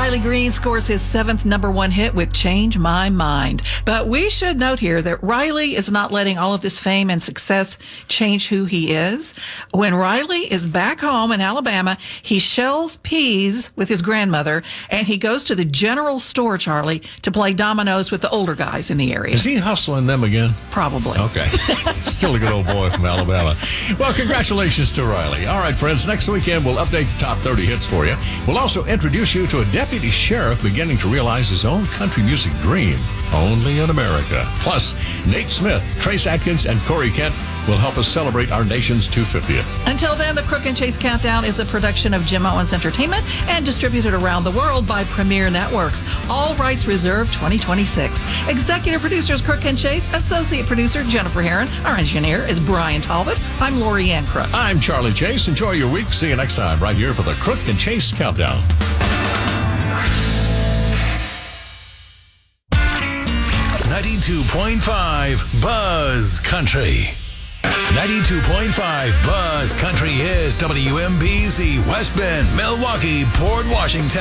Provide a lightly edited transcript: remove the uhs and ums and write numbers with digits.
Riley Green scores his 7th number 1 hit with Change My Mind. But we should note here that Riley is not letting all of this fame and success change who he is. When Riley is back home in Alabama, he shells peas with his grandmother, and he goes to the general store, Charlie, to play dominoes with the older guys in the area. Is he hustling them again? Probably. Okay. Still a good old boy from Alabama. Well, congratulations to Riley. All right, friends, next weekend we'll update the top 30 hits for you. We'll also introduce you to a deputy sheriff beginning to realize his own country music dream, only in America. Plus, Nate Smith, Trace Atkins, and Corey Kent will help us celebrate our nation's 250th. Until then, the Crook and Chase Countdown is a production of Jim Owens Entertainment and distributed around the world by Premier Networks. All rights reserved 2026. Executive producers Crook and Chase, associate producer Jennifer Herron. Our engineer is Brian Talbot. I'm Lori Ann Crook. I'm Charlie Chase. Enjoy your week. See you next time right here for the Crook and Chase Countdown. 92.5 Buzz Country. 92.5 Buzz Country is WMBZ, West Bend, Milwaukee, Port Washington.